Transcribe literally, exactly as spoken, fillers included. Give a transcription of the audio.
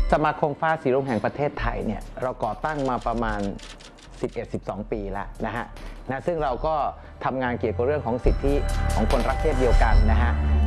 สมาคมฟ้าสีรุ้งแห่งประเทศไทยเนี่ยเราก่อตั้งมาประมาณ สิบเอ็ดสิบสอง ปีแล้วนะฮะนะซึ่งเราก็ทำงานเกี่ยวกับเรื่องของสิทธิของคนรักเพศเดียวกันนะฮะ